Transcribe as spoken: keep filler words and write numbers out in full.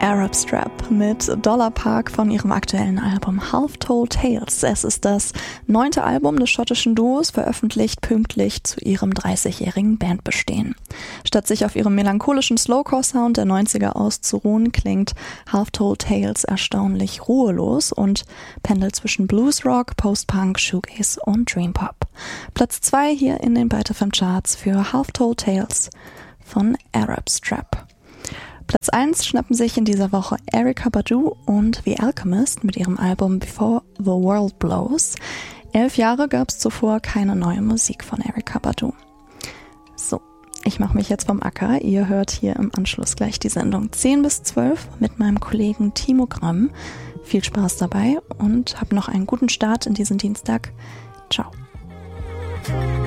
Arab Strap mit Dollar Park von ihrem aktuellen Album Half Told Tales. Es ist das neunte Album des schottischen Duos, veröffentlicht pünktlich zu ihrem dreißigjährigen Bandbestehen. Statt sich auf ihrem melancholischen Slowcore-Sound der neunziger auszuruhen, klingt Half Told Tales erstaunlich ruhelos und pendelt zwischen Bluesrock, Post-Punk, Shoegaze und Dream Pop. Platz zwei hier in den Byte F M Charts für Half Told Tales von Arab Strap. Platz eins schnappen sich in dieser Woche Erykah Badu und The Alchemist mit ihrem Album Before the World Blows. Elf Jahre gab es zuvor keine neue Musik von Erykah Badu. So, ich mache mich jetzt vom Acker. Ihr hört hier im Anschluss gleich die Sendung zehn bis zwölf mit meinem Kollegen Timo Gramm. Viel Spaß dabei und habt noch einen guten Start in diesen Dienstag. Ciao.